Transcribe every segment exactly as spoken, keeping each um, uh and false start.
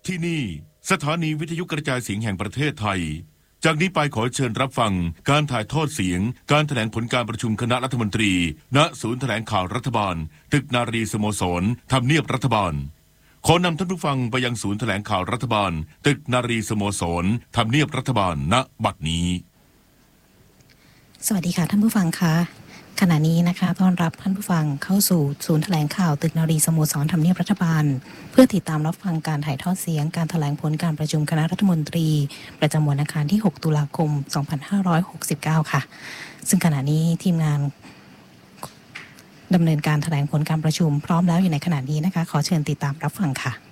ที่นี่สถานีวิทยุกระจายเสียงแห่งประเทศไทยจากนี้ไปขอเชิญรับฟังการถ่ายทอดเสียงการแถลงผลการประชุมคณะรัฐมนตรีณศูนย์แถลงข่าวรัฐบาลตึกนารีสโมสรทำเนียบรัฐบาลขอนำท่านผู้ฟังไปยังศูนย์แถลงข่าวรัฐบาลตึกนารีสโมสรทำเนียบรัฐบาลณบัดนี้สวัสดีค่ะท่านผู้ฟังคะขณะนี้นะคะต้อนรับท่านผู้ฟังเข้าสู่ศูนย์แถลงข่าวตึกนารีสโมสรทำเนียบรัฐบาลเพื่อติดตามรับฟังการถ่ายทอดเสียงการแถลงผลการประชุมคณะรัฐมนตรีประจำวันอังคารที่หกตุลาคมสองพันห้าร้อยหกสิบเก้าค่ะซึ่งขณะนี้ทีมงานดำเนินการแถลงผลการประชุมพร้อมแล้วอยู่ในขณะนี้นะคะขอเชิญติดตามรับฟังค่ะ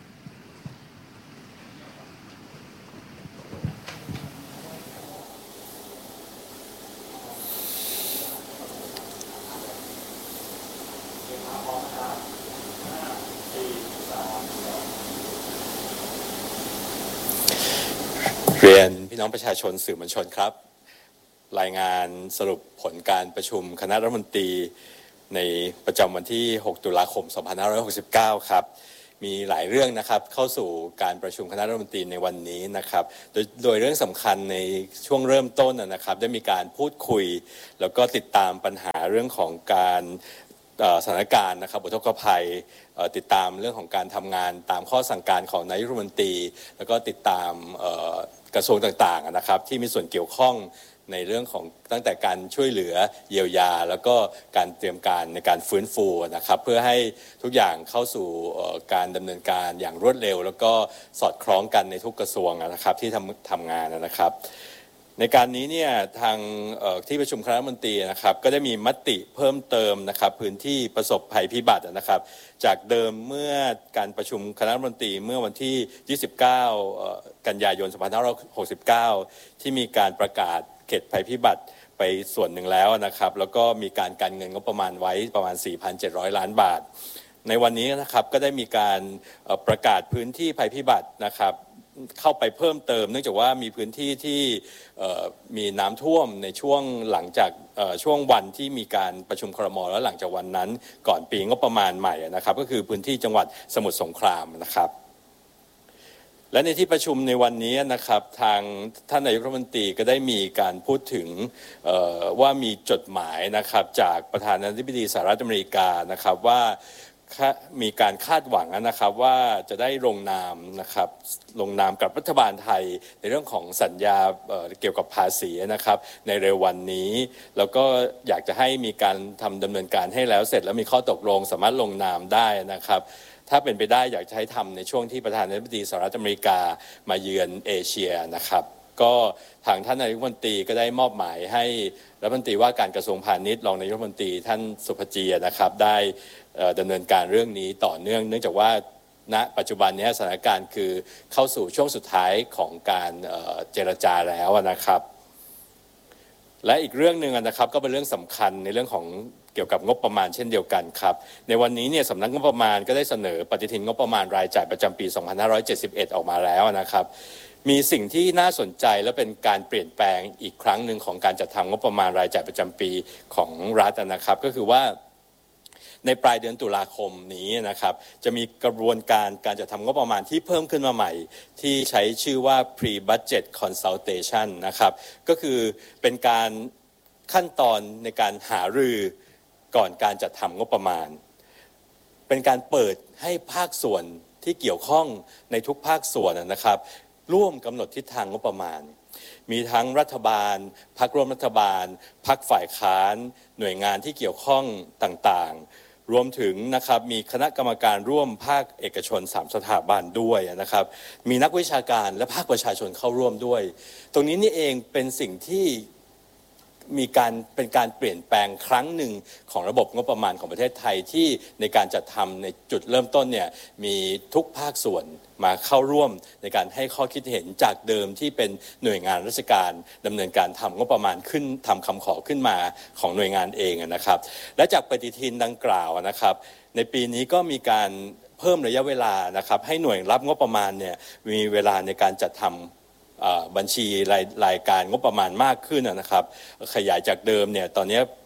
เรียนพี่น้องประชาชนสื่อมวลชนครับรายงานสรุปผลการประชุมคณะรัฐมนตรีในประจำวันที่หกตุลาคมสองพันห้าร้อยหกสิบเก้าครับมีหลายเรื่องนะครับเข้าสู่การประชุมคณะรัฐมนตรีในวันนี้นะครับโดยโดยเรื่องสำคัญในช่วงเริ่มต้นนะครับได้มีการพูดคุยแล้วก็ติดตามปัญหาเรื่องของการสถานการณ์นะครับอุทกภัยติดตามเรื่องของการทำงานตามข้อสั่งการของนายกรัฐมนตรีแล้วก็ติดตามกระทรวงต่างๆนะครับที่มีส่วนเกี่ยวข้องในเรื่องของตั้งแต่การช่วยเหลือเยียวยาแล้วก็การเตรียมการในการฟื้นฟูนะครับเพื่อให้ทุกอย่างเข้าสู่การดำเนินการอย่างรวดเร็วแล้วก็สอดคล้องกันในทุกกระทรวงนะครับที่ทำทำงานนะครับในการนี้เนี่ยทางที่ประชุมคณะรัฐมนตรีนะครับก็ได้มีมติเพิ่มเติมนะครับพื้นที่ประสบภัยพิบัตินะครับจากเดิมเมื่อการประชุมคณะรัฐมนตรีเมื่อวันที่ยี่สิบเก้ากันยายนสองพันห้าร้อยหกสิบเก้าที่มีการประกาศเขตภัยพิบัติไปส่วนหนึ่งแล้วนะครับแล้วก็มีการกันเงินงบประมาณไว้ประมาณ สี่พันเจ็ดร้อย ล้านบาทในวันนี้นะครับก็ได้มีการประกาศพื้นที่ภัยพิบัตินะครับเข้าไปเพิ่มเติมเนื่องจากว่ามีพื้นที่ที่มีน้ำท่วมในช่วงหลังจากช่วงวันที่มีการประชุมครม.แล้วหลังจากวันนั้นก่อนปีงบประมาณใหม่นะครับก็คือพื้นที่จังหวัดสมุทรสงครามนะครับและในที่ประชุมในวันนี้นะครับทางท่านนายกรัฐมนตรีก็ได้มีการพูดถึงว่ามีจดหมายนะครับจากประธานาธิบดีสหรัฐอเมริกานะครับว่ามีการคาดหวังนะครับว่าจะได้ลงนามนะครับลงนามกับรัฐบาลไทยในเรื่องของสัญญา เอ่อ เกี่ยวกับภาษีนะครับในเร็ววันนี้แล้วก็อยากจะให้มีการทำดำเนินการให้แล้วเสร็จแล้วมีข้อตกลงสามารถลงนามได้นะครับถ้าเป็นไปได้อยากจะให้ทำในช่วงที่ประธานาธิบดีสหรัฐอเมริกามาเยือนเอเชียนะครับก็ทางท่านนายกรัฐมนตรีก็ได้มอบหมายให้รัฐมนตรีว่าการกระทรวงพาณิชย์รองนายกรัฐมนตรีท่านสุภจีนะครับได้ดำเนินการเรื่องนี้ต่อเนื่องเนื่องจากว่าณปัจจุบันนี้สถานการณ์คือเข้าสู่ช่วงสุดท้ายของการเจรจาแล้วนะครับและอีกเรื่องหนึ่งนะครับก็เป็นเรื่องสำคัญในเรื่องของเกี่ยวกับงบประมาณเช่นเดียวกันครับในวันนี้เนี่ยสำนักงบประมาณก็ได้เสนอปฏิทินงบประมาณรายจ่ายประจำปีสองพันห้าร้อยเจ็ดสิบเอ็ดออกมาแล้วนะครับมีสิ่งที่น่าสนใจและเป็นการเปลี่ยนแปลงอีกครั้งหนึ่งของการจัดทำงบประมาณรายจ่ายประจำปีของรัฐนะครับก็คือว่าในปลายเดือนตุลาคมนี้นะครับจะมีกระบวนการการจัดทำงบประมาณที่เพิ่มขึ้นมาใหม่ที่ใช้ชื่อว่า pre-budget consultation นะครับก็คือเป็นการขั้นตอนในการหารือก่อนการจัดทำงบประมาณเป็นการเปิดให้ภาคส่วนที่เกี่ยวข้องในทุกภาคส่วนนะครับร่วมกำหนดทิศทางงบประมาณมีทั้งรัฐบาลพรรคร่วมรัฐบาลพรรคฝ่ายค้านหน่วยงานที่เกี่ยวข้องต่างๆรวมถึงนะครับมีคณะกรรมการร่วมภาคเอกชนสามสถาบันด้วยนะครับมีนักวิชาการและภาคประชาชนเข้าร่วมด้วยตรงนี้นี่เองเป็นสิ่งที่มีการเป็นการเปลี่ยนแปลงครั้งหนึ่งของระบบงบประมาณของประเทศไทยที่ในการจัดทำในจุดเริ่มต้นเนี่ยมีทุกภาคส่วนมาเข้าร่วมในการให้ข้อคิดเห็นจากเดิมที่เป็นหน่วยงานราชการดำเนินการทำงบประมาณขึ้นทำคำขอขึ้นมาของหน่วยงานเองนะครับและจากปฏิทินดังกล่าวนะครับในปีนี้ก็มีการเพิ่มระยะเวลานะครับให้หน่วยรับงบประมาณเนี่ยมีเวลาในการจัดทำบัญชีรายรายการงบประมาณมากขึ้นนะครับขยายจากเดิมเนี่ยตอนนี้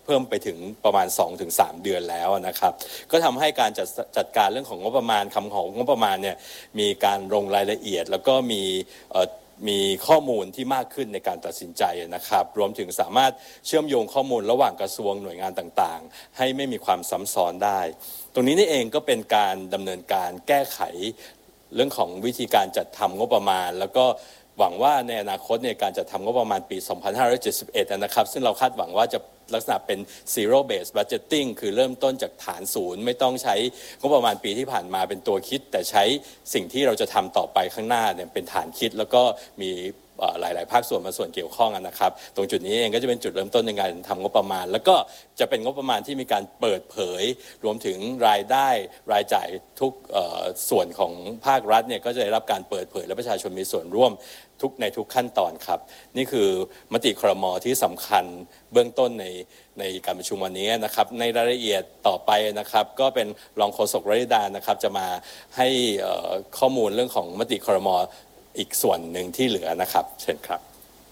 เพิ่มไปถึงประมาณ สองถึงสาม เดือนแล้วนะครับก็ทำให้การจัดจัดการเรื่องของงบประมาณคำของงบประมาณเนี่ยมีการลงรายละเอียดแล้วก็มีมีข้อมูลที่มากขึ้นในการตัดสินใจนะครับรวมถึงสามารถเชื่อมโยงข้อมูลระหว่างกระทรวงหน่วยงานต่างๆให้ไม่มีความซ้ำซ้อนได้ตรงนี้นี่เองก็เป็นการดำเนินการแก้ไขเรื่องของวิธีการจัดทำงบประมาณแล้วก็หวังว่าในอนาคตในการจัดทำงบประมาณปี สองพันห้าร้อยเจ็ดสิบเอ็ด นะครับซึ่งเราคาดหวังว่าจะลักษณะเป็น zero base budgeting คือเริ่มต้นจากฐานศูนย์ไม่ต้องใช้งบประมาณปีที่ผ่านมาเป็นตัวคิดแต่ใช้สิ่งที่เราจะทำต่อไปข้างหน้าเนี่ยเป็นฐานคิดแล้วก็มีหลายๆภาคส่วนมาส่วนเกี่ยวข้องนะครับตรงจุดนี้เองก็จะเป็นจุดเริ่มต้นในการทำงบประมาณแล้วก็จะเป็นงบประมาณที่มีการเปิดเผยรวมถึงรายได้รายจ่ายทุกส่วนของภาครัฐเนี่ยก็จะได้รับการเปิดเผยและประชาชนมีส่วนร่วมทุกในทุกขั้นตอนครับนี่คือมติครม.ที่สำคัญเบื้องต้นในในการประชุมวันนี้นะครับในรายละเอียดต่อไปนะครับก็เป็นรองโฆษกวริดานะครับจะมาให้ข้อมูลเรื่องของมติครม.อีกส่วนหนึ่งที่เหลือนะครับเชิญครับ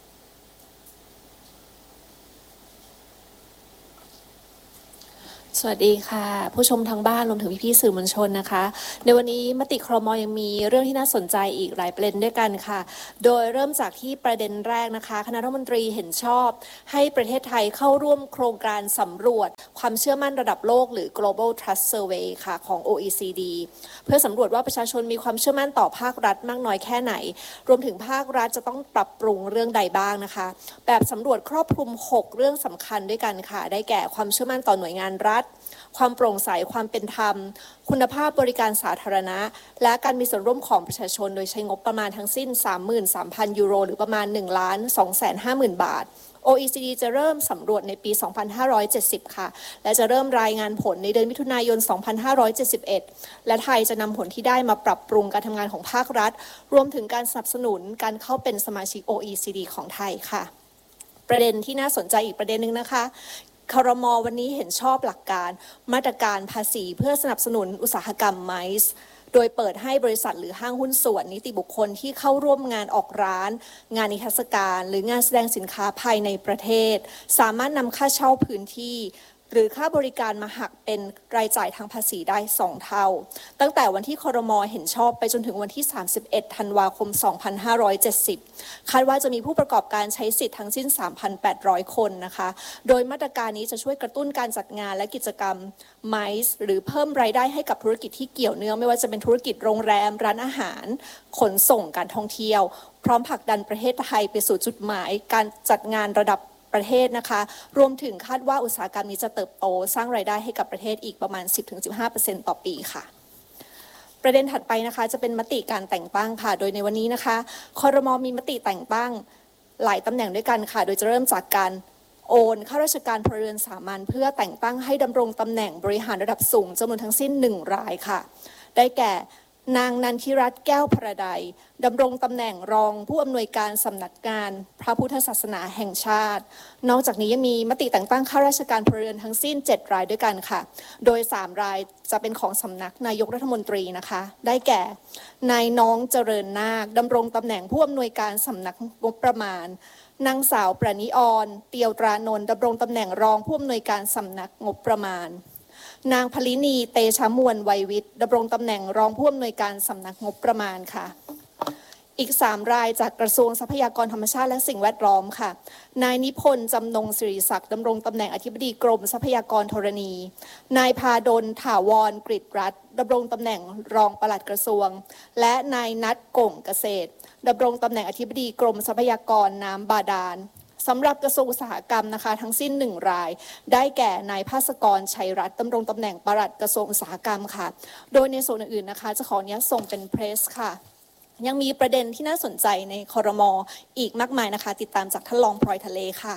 สวัสดีค่ะผู้ชมทางบ้านรวมถึงพี่ๆสื่อมวลชนนะคะในวันนี้มติครม.ยังมีเรื่องที่น่าสนใจอีกหลายประเด็นด้วยกันค่ะโดยเริ่มจากที่ประเด็นแรกนะคะคณะรัฐมนตรีเห็นชอบให้ประเทศไทยเข้าร่วมโครงการสำรวจความเชื่อมั่นระดับโลกหรือ global trust survey ค่ะของ โอ อี ซี ดี เพื่อสำรวจว่าประชาชนมีความเชื่อมั่นต่อภาครัฐมากน้อยแค่ไหนรวมถึงภาครัฐจะต้องปรับปรุงเรื่องใดบ้างนะคะแบบสำรวจครอบคลุมหกเรื่องสำคัญด้วยกันค่ะได้แก่ความเชื่อมั่นต่อหน่วยงานรัฐความโปร่งใสความเป็นธรรมคุณภาพบริการสาธารณะและการมีส่วนร่วมของประชาชนโดยใช้งบประมาณทั้งสิ้น สามหมื่นสามพัน ยูโรหรือประมาณ หนึ่งล้านสองแสนห้าหมื่น บาท โอ อี ซี ดี จะเริ่มสำรวจในปี สองพันห้าร้อยเจ็ดสิบ ค่ะและจะเริ่มรายงานผลในเดือนมิถุนายน สองพันห้าร้อยเจ็ดสิบเอ็ด และไทยจะนำผลที่ได้มาปรับปรุงการทำงานของภาครัฐรวมถึงการสนับสนุนการเข้าเป็นสมาชิก โอ อี ซี ดี ของไทยค่ะประเด็นที่น่าสนใจอีกประเด็นหนึ่งนะคะครม.วันนี้เห็นชอบหลักการมาตรการภาษีเพื่อสนับสนุนอุตสาหกรรมไมซ์โดยเปิดให้บริษัทหรือห้างหุ้นส่วนนิติบุคคลที่เข้าร่วมงานออกร้านงานนิทรรศการหรืองานแสดงสินค้าภายในประเทศสามารถนำค่าเช่าพื้นที่หรือค่าบริการมาหักเป็นรายจ่ายทางภาษีได้สองเท่าตั้งแต่วันที่ครม.เห็นชอบไปจนถึงวันที่สามสิบเอ็ดธันวาคมสองพันห้าร้อยเจ็ดสิบคาดว่าจะมีผู้ประกอบการใช้สิทธิ์ทั้งสิ้น สามพันแปดร้อย คนนะคะโดยมาตรการนี้จะช่วยกระตุ้นการจัดงานและกิจกรรมไมซ์หรือเพิ่มรายได้ให้กับธุรกิจที่เกี่ยวเนื่องไม่ว่าจะเป็นธุรกิจโรงแรมร้านอาหารขนส่งการท่องเที่ยวพร้อมผลักดันประเทศไทยไปสู่จุดหมายการจัดงานระดับประเทศนะคะรวมถึงคาดว่าอุตสาหกรรมนี้จะเติบโตสร้างรายได้ให้กับประเทศอีกประมาณ สิบถึงสิบห้าเปอร์เซ็นต์ ต่อปีค่ะประเด็นถัดไปนะคะจะเป็นมติการแต่งตั้งค่ะโดยในวันนี้นะคะครม.มีมติแต่งตั้งหลายตำแหน่งด้วยกันค่ะโดยจะเริ่มจากการโอนข้าราชการพลเรือนสามัญเพื่อแต่งตั้งให้ดำรงตำแหน่งบริหารระดับสูงจำนวนทั้งสิ้นหนึ่งรายค่ะได้แก่นางนันทิรัตน์แก้วพระใดดำรงตำแหน่งรองผู้อำนวยการสำนักงานพระพุทธศาสนาแห่งชาตินอกจากนี้ยังมีมติแต่งตั้งข้าราชการพลเรือนทั้งสิ้นเจ็ดรายด้วยกันค่ะโดยสามรายจะเป็นของสำนักนายกรัฐมนตรีนะคะได้แก่นายน้องเจริญนาคดำรงตำแหน่งผู้อำนวยการสำนักงบประมาณนางสาวประนิออนเตียวตรานนท์ดำรงตำแหน่งรองผู้อำนวยการสำนักงบประมาณนางพลินีเตชะมวลวัยวิทย์ดำรงตำแหน่งรองผู้อำนวยการสำนักงบประมาณค่ะอีกสามรายจากกระทรวงทรัพยากรธรรมชาติและสิ่งแวดล้อมค่ะนายนิพนธ์จำนงศิริศักดิ์ดำรงตำแหน่งอธิบดีกรมทรัพยากรธรณีนายพาดลถาวรกฤษรัตน์ดำรงตำแหน่งรองปลัดกระทรวงและนายนัทก่งเกษตรดำรงตำแหน่งอธิบดีกรมทรัพยากรน้ำบาดาลสำหรับกระทรวงอุตสาหกรรมนะคะทั้งสิ้นหนึ่งรายได้แก่นายภาสกรชัยรัตน์ดำรงตำแหน่งปลัดกระทรวงอุตสาหกรรมค่ะโดยในส่วนอื่นๆนะคะจะขออนุญาตส่งเป็นเพรสค่ะยังมีประเด็นที่น่าสนใจในครม.อีกมากมายนะคะติดตามจากท่านรองพลอยทะเลค่ะ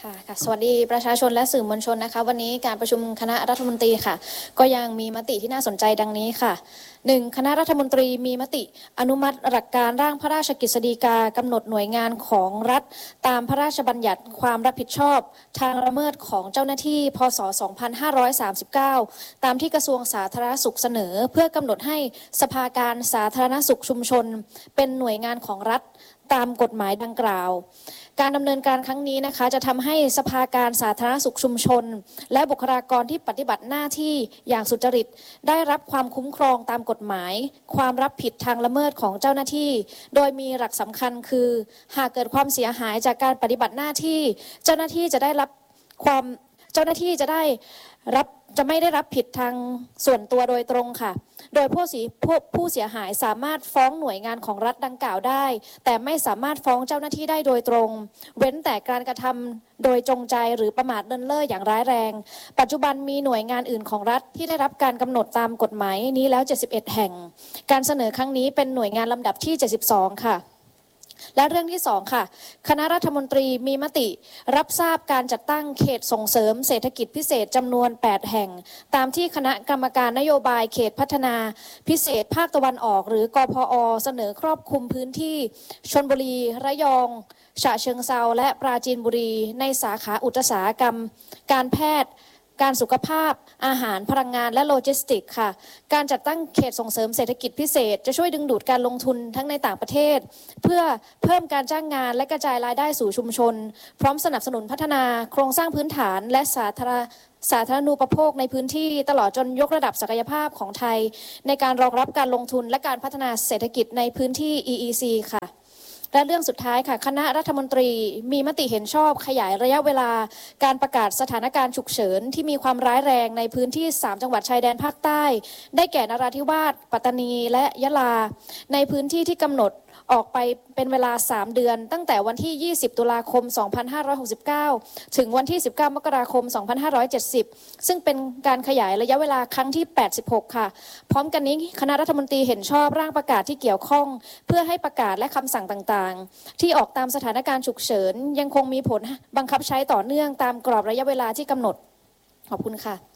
ค่ะค่ะสวัสดีประชาชนและสื่อมวลชนนะคะวันนี้การประชุมคณะรัฐมนตรีค่ะก็ยังมีมติที่น่าสนใจดังนี้ค่ะ หนึ่ง. คณะรัฐมนตรีมีมติอนุมัติหลักการร่างพระราชกฤษฎีกากำหนดหน่วยงานของรัฐตามพระราชบัญญัติความรับผิดชอบทางละเมิดของเจ้าหน้าที่พ.ศ. สองพันห้าร้อยสามสิบเก้าตามที่กระทรวงสาธารณสุขเสนอเพื่อกำหนดให้สภาการสาธารณสุขชุมชนเป็นหน่วยงานของรัฐตามกฎหมายดังกล่าวการดำเนินการครั้งนี้นะคะจะทำให้สภาการสาธารณสุขชุมชนและบุคลากรที่ปฏิบัติหน้าที่อย่างสุจริตได้รับความคุ้มครองตามกฎหมายความรับผิดทางละเมิดของเจ้าหน้าที่โดยมีหลักสำคัญคือหากเกิดความเสียหายจากการปฏิบัติหน้าที่เจ้าหน้าที่จะได้รับความเจ้าหน้าที่จะได้รับจะไม่ได้รับผิดทางส่วนตัวโดยตรงค่ะโดยผู้เสียผู้ผู้เสียหายสามารถฟ้องหน่วยงานของรัฐดังกล่าวได้แต่ไม่สามารถฟ้องเจ้าหน้าที่ได้โดยตรงเว้นแต่การกระทำโดยจงใจหรือประมาทเลินเล่ออย่างร้ายแรงปัจจุบันมีหน่วยงานอื่นของรัฐที่ได้รับการกำหนดตามกฎหมายนี้แล้วเจ็ดสิบเอ็ดแห่งการเสนอครั้งนี้เป็นหน่วยงานลำดับที่เจ็ดสิบสองค่ะและเรื่องที่สองค่ะคณะรัฐมนตรีมีมติรับทราบการจัดตั้งเขตส่งเสริมเศรษฐกิจพิเศษจำนวนแปดแห่งตามที่คณะกรรมการนโยบายเขตพัฒนาพิเศษภาคตะวันออกหรือกพอเสนอครอบคลุมพื้นที่ชลบุรีระยองฉะเชิงเทราและปราจีนบุรีในสาขาอุตสาหกรรมการแพทย์การสุขภาพอาหารพลังงานและโลจิสติกส์ค่ะการจัดตั้งเขตส่งเสริมเศรษฐกิจพิเศษจะช่วยดึงดูดการลงทุนทั้งในต่างประเทศเพื่อเพิ่มการจ้างงานและกระจายรายได้สู่ชุมชนพร้อมสนับสนุนพัฒนาโครงสร้างพื้นฐานและสาธารณสาธารณูปโภคในพื้นที่ตลอดจนยกระดับศักยภาพของไทยในการรองรับการลงทุนและการพัฒนาเศรษฐกิจในพื้นที่ อี อี ซี ค่ะและเรื่องสุดท้ายค่ะคณะรัฐมนตรีมีมติเห็นชอบขยายระยะเวลาการประกาศสถานการณ์ฉุกเฉินที่มีความร้ายแรงในพื้นที่สามจังหวัดชายแดนภาคใต้ได้แก่นราธิวาสปัตตานีและยะลาในพื้นที่ที่กำหนดออกไปเป็นเวลาสามเดือนตั้งแต่วันที่ยี่สิบตุลาคมสองพันห้าร้อยหกสิบเก้าถึงวันที่สิบเก้ามกราคมสองพันห้าร้อยเจ็ดสิบซึ่งเป็นการขยายระยะเวลาครั้งที่แปดสิบหกค่ะพร้อมกันนี้คณะรัฐมนตรีเห็นชอบร่างประกาศที่เกี่ยวข้องเพื่อให้ประกาศและคำสั่งต่างๆที่ออกตามสถานการณ์ฉุกเฉินยังคงมีผลบังคับใช้ต่อเนื่องตามกรอบระยะเวลาที่กำหนดขอบคุณค่ะ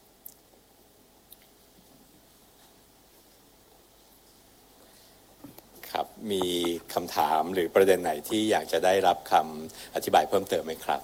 ครับมีคำถามหรือประเด็นไหนที่อยากจะได้รับคำอธิบายเพิ่มเติมไหมครับ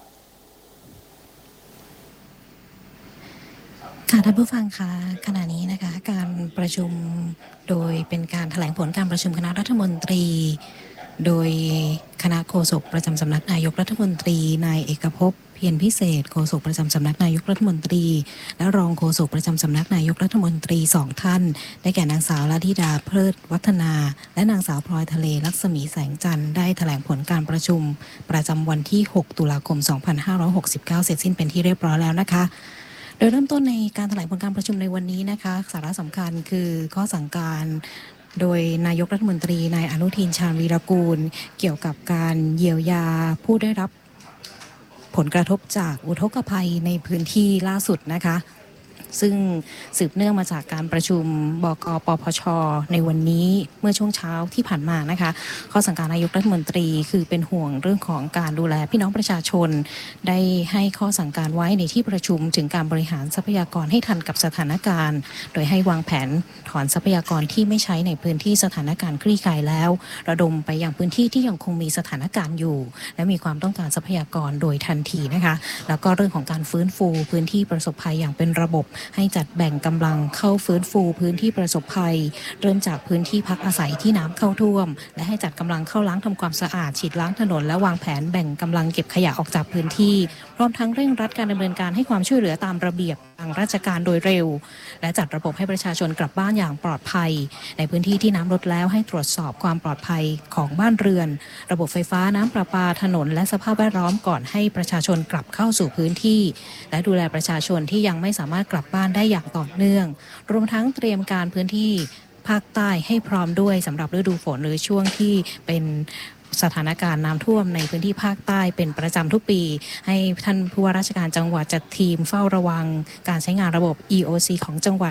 ค่ะท่านผู้ฟังคะขณะนี้นะคะการประชุมโดยเป็นการแถลงผลการประชุมคณะรัฐมนตรีโดยคณะโฆษกประจำสำนักนายกรัฐมนตรีนายเอกภพเพียรพิเศษโฆษกประจำสำนักนายกรัฐมนตรีและรองโฆษกประจำสำนักนายกรัฐมนตรีสองท่านได้แก่นางสาวลาธิดาเพลิดวัฒนาและนางสาวพลอยทะเลลักษมีแสงจันทร์ได้แถลงผลการประชุมประจำวันที่หกตุลาคมสองพันห้าร้อยหกสิบเก้าเสร็จสิ้นเป็นที่เรียบร้อยแล้วนะคะโดยเริ่มต้นในการแถลงผลการประชุมในวันนี้นะคะสาระสำคัญคือข้อสั่งการโดยนายกรัฐมนตรีนายอนุทินชาญวีรกูลเกี่ยวกับการเยียวยาผู้ได้รับผลกระทบจากอุทกภัยในพื้นที่ล่าสุดนะคะซึ่งสืบเนื่องมาจากการประชุมบก.ปปช.ในวันนี้เมื่อช่วงเช้าที่ผ่านมานะคะข้อสั่งการนายกรัฐมนตรีคือเป็นห่วงเรื่องของการดูแลพี่น้องประชาชนได้ให้ข้อสั่งการไว้ในที่ประชุมถึงการบริหารทรัพยากรให้ทันกับสถานการณ์โดยให้วางแผนถอนทรัพยากรที่ไม่ใช้ในพื้นที่สถานการณ์คลี่คลายแล้วระดมไปยังพื้นที่ที่ยังคงมีสถานการณ์อยู่และมีความต้องการทรัพยากรโดยทันทีนะคะแล้วก็เรื่องของการฟื้นฟูพื้นที่ประสบภัยอย่างเป็นระบบให้จัดแบ่งกำลังเข้าฟื้นฟูพื้นที่ประสบภัยเริ่มจากพื้นที่พักอาศัยที่น้ำเข้าท่วมและให้จัดกำลังเข้าล้างทำความสะอาดฉีดล้างถนนและวางแผนแบ่งกำลังเก็บขยะออกจากพื้นที่พร้อมทั้งเร่งรัดการดำเนินการให้ความช่วยเหลือตามระเบียบทางราชการโดยเร็วและจัดระบบให้ประชาชนกลับบ้านอย่างปลอดภัยในพื้นที่ที่น้ำลดแล้วให้ตรวจสอบความปลอดภัยของบ้านเรือนระบบไฟฟ้าน้ำประปาถนนและสภาพแวดล้อมก่อนให้ประชาชนกลับเข้าสู่พื้นที่และดูแลประชาชนที่ยังไม่สามารถกลับบ้านได้อย่างต่อเนื่องรวมทั้งเตรียมการพื้นที่ภาคใต้ให้พร้อมด้วยสำหรับฤดูฝนหรือช่วงที่เป็นสถานการณ์น้ำท่วมในพื้นที่ภาคใต้เป็นประจำทุกปีให้ท่านผู้ว่าราชการจังหวัดจัดทีมเฝ้าระวังการใช้งานระบบ อี โอ ซี ของจังหวัด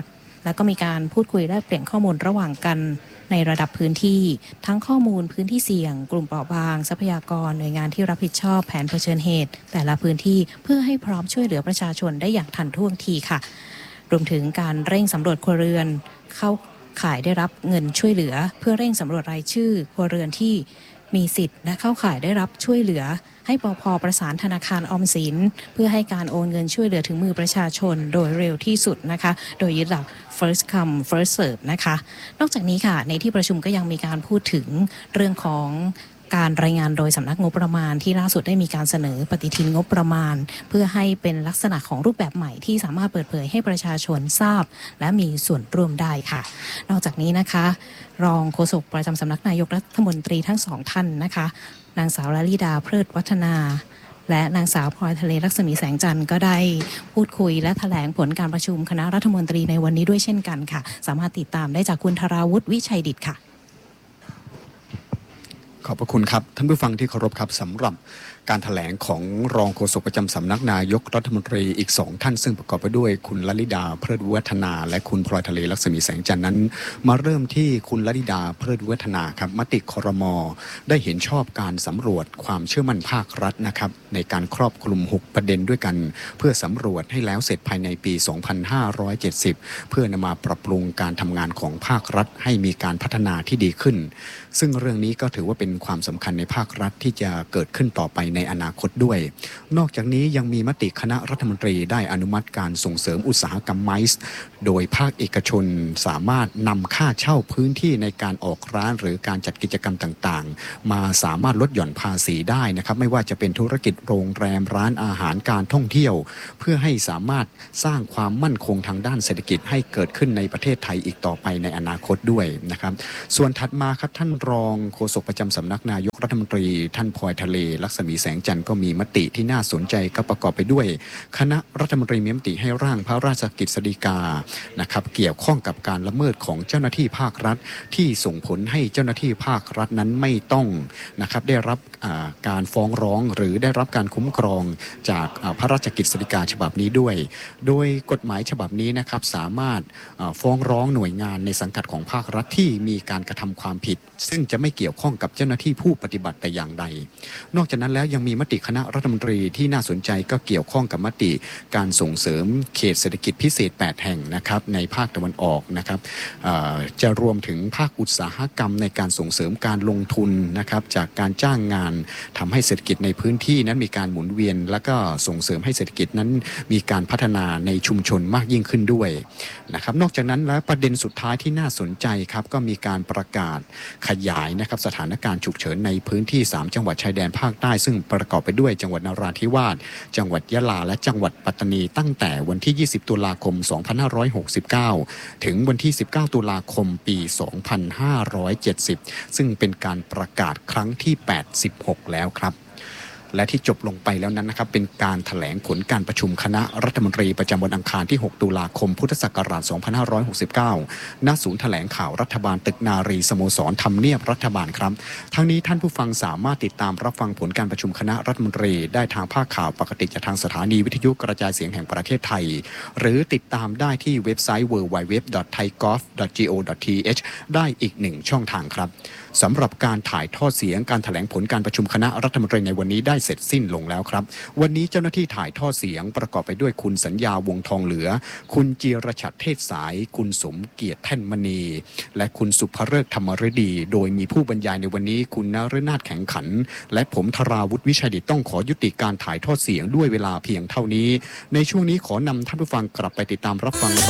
แล้วก็มีการพูดคุยแลกเปลี่ยนข้อมูลระหว่างกันในระดับพื้นที่ทั้งข้อมูลพื้นที่เสี่ยงกลุ่มเปราะบางทรัพยากรหน่วยงานที่รับผิดชอบแผนเผชิญเหตุแต่ละพื้นที่เพื่อให้พร้อมช่วยเหลือประชาชนได้อย่างทันท่วงทีค่ะรวมถึงการเร่งสำรวจครัวเรือนเข้าข่ายได้รับเงินช่วยเหลือเพื่อเร่งสำรวจรายชื่อครัวเรือนที่มีสิทธิ์และเข้าข่ายได้รับช่วยเหลือให้ปภ.ประสานธนาคารออมสินเพื่อให้การโอนเงินช่วยเหลือถึงมือประชาชนโดยเร็วที่สุดนะคะโดยยึดหลัก first come first serve นะคะนอกจากนี้ค่ะในที่ประชุมก็ยังมีการพูดถึงเรื่องของการรายงานโดยสำนักงบประมาณที่ล่าสุดได้มีการเสนอปฏิทินงบประมาณเพื่อให้เป็นลักษณะของรูปแบบใหม่ที่สามารถเปิดเผยให้ประชาชนทราบและมีส่วนร่วมได้ค่ะนอกจากนี้นะคะรองโฆษกประจำสำนักนายกรัฐมนตรีทั้งสองท่านนะคะนางสาวลลิดาเพลิดวัฒนาและนางสาวพลอยทะเลลักษมีแสงจันทร์ก็ได้พูดคุยและแถลงผลการประชุมคณะรัฐมนตรีในวันนี้ด้วยเช่นกันค่ะสามารถติดตามได้จากคุณธราวุฒิวิชัยดิษฐ์ค่ะขอบพระคุณครับท่านผู้ฟังที่เคารพครับสำหรับการแถลงของรองโฆษกประจำสำนักนายกรัฐมนตรีอีกสองท่านซึ่งประกอบไปด้วยคุณลลิดาเพลิดวัฒนาและคุณพลอยทะเลลักษมีแสงจันทร์นั้นมาเริ่มที่คุณลลิดาเพลิดวัฒนาครับมติครม.ได้เห็นชอบการสำรวจความเชื่อมั่นภาครัฐนะครับในการครอบคลุมหกประเด็นด้วยกันเพื่อสำรวจให้แล้วเสร็จภายในปีสองพันห้าร้อยเจ็ดสิบเพื่อนำมาปรับปรุงการทำงานของภาครัฐให้มีการพัฒนาที่ดีขึ้นซึ่งเรื่องนี้ก็ถือว่าเป็นความสำคัญในภาครัฐที่จะเกิดขึ้นต่อไปในอนาคตด้วยนอกจากนี้ยังมีมติคณะรัฐมนตรีได้อนุมัติการส่งเสริมอุตสาหกรรมไมซ์โดยภาคเอกชนสามารถนำค่าเช่าพื้นที่ในการออกร้านหรือการจัดกิจกรรมต่างๆมาสามารถลดหย่อนภาษีได้นะครับไม่ว่าจะเป็นธุรกิจโรงแรมร้านอาหารการท่องเที่ยวเพื่อให้สามารถสร้างความมั่นคงทางด้านเศรษฐกิจให้เกิดขึ้นในประเทศไทยอีกต่อไปในอนาคตด้วยนะครับส่วนถัดมาครับท่านรองโฆษกประจำสำนักนายกรัฐมนตรีท่านพลอยทะเลลักษมีแสงจันทร์ก็มีมติที่น่าสนใจก็ประกอบไปด้วยคณะรัฐมนตรีมีมติให้ร่างพระราชกฤษฎีกานะครับเกี่ยวข้องกับการละเมิดของเจ้าหน้าที่ภาครัฐที่ส่งผลให้เจ้าหน้าที่ภาครัฐนั้นไม่ต้องนะครับได้รับการฟ้องร้องหรือได้รับการคุ้มครองจากพระราชกฤษฎีกาฉบับนี้ด้วยโดยกฎหมายฉบับนี้นะครับสามารถฟ้องร้องหน่วยงานในสังกัดของภาครัฐที่มีการกระทำความผิดซึ่งจะไม่เกี่ยวข้องกับเจ้าหน้าที่ผู้ปฏิบัติแต่อย่างใดนอกจากนั้นแล้วยังมีมติคณะรัฐมนตรีที่น่าสนใจก็เกี่ยวข้องกับมติการส่งเสริมเขตเศรษฐกิจพิเศษแปดแห่งนะครับในภาคตะวันออกนะครับจะรวมถึงภาคอุตสาหกรรมในการส่งเสริมการลงทุนนะครับจากการจ้างงานทำให้เศรษฐกิจในพื้นที่นั้นมีการหมุนเวียนและก็ส่งเสริมให้เศรษฐกิจนั้นมีการพัฒนาในชุมชนมากยิ่งขึ้นด้วยนะครับนอกจากนั้นแล้วประเด็นสุดท้ายที่น่าสนใจครับก็มีการประกาศขยายนะครับสถานการณ์ฉุกเฉินในพื้นที่สามจังหวัดชายแดนภาคใต้ซึ่งประกอบไปด้วยจังหวัดนราธิวาสจังหวัดยะลาและจังหวัดปัตตานีตั้งแต่วันที่ยี่สิบตุลาคมสองพันห้าร้อยหกสิบเก้าถึงวันที่สิบเก้าตุลาคมปีสองพันห้าร้อยเจ็ดสิบซึ่งเป็นการประกาศครั้งที่แปดสิบหกแล้วครับและที่จบลงไปแล้วนั้นนะครับเป็นการแถลงผลการประชุมคณะรัฐมนตรีประจำวันอังคารที่หกตุลาคมพุทธศักราชสองพันห้าร้อยหกสิบเก้าณศูนย์แถลงข่าวรัฐบาลตึกนารีสโมสรทำเนียบรัฐบาลครับทั้งนี้ท่านผู้ฟังสามารถติดตามรับฟังผลการประชุมคณะรัฐมนตรีได้ทางภาคข่าวปกติจากทางสถานีวิทยุกระจายเสียงแห่งประเทศไทยหรือติดตามได้ที่เว็บไซต์ ดับเบิลยู ดับเบิลยู ดับเบิลยู ดอท ไทยกอล์ฟ ดอท จี โอ ดอท ที เอช ได้อีกหนึ่งช่องทางครับสำหรับการถ่ายทอดเสียงการแถลงผลการประชุมคณะรัฐมนตรีในวันนี้ได้เสร็จสิ้นลงแล้วครับวันนี้เจ้าหน้าที่ถ่ายทอดเสียงประกอบไปด้วยคุณสัญญาวงทองเหลือคุณจีรชัดเทศสายคุณสมเกียรติแท่นมณีและคุณสุภฤกษ์ธรรมฤดีโดยมีผู้บรรยายในวันนี้คุณนฤนาถแข็งขันและผมธราวุฒิวิชัยดิษฐ์ต้องขอยุติการถ่ายทอดเสียงด้วยเวลาเพียงเท่านี้ในช่วงนี้ขอนำท่านผู้ฟังกลับไปติดตามรับฟัง